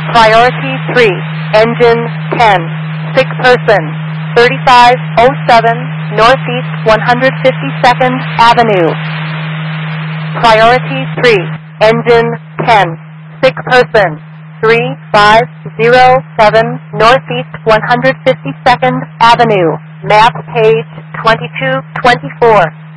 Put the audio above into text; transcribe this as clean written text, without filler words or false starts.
Priority 3, engine 10, sick person, 3507 Northeast 152nd Avenue. Priority 3, engine 10, sick person, 3507 Northeast 152nd Avenue. Map page 2224.